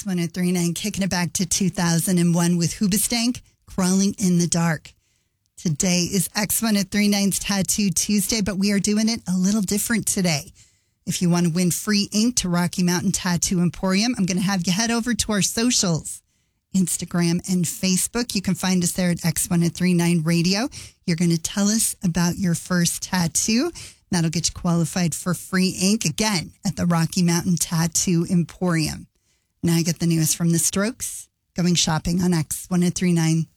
X1039, kicking it back to 2001 with Hoobastank, Crawling in the Dark. Today is X1039's Tattoo Tuesday, but we are doing it a little different today. If you want to win free ink to Rocky Mountain Tattoo Emporium, I'm going to have you head over to our socials, Instagram and Facebook. You can find us there at X1039 Radio. You're going to tell us about your first tattoo. That'll get you qualified for free ink, again, at the Rocky Mountain Tattoo Emporium. Now I get the news from The Strokes, going shopping on X1039.